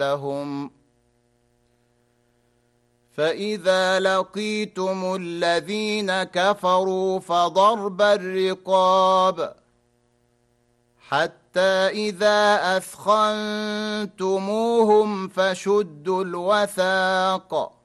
لهم فإذا لقيتم الذين كفروا فضرب الرقاب حتى إذا أثخنتموهم فشدوا الوثاق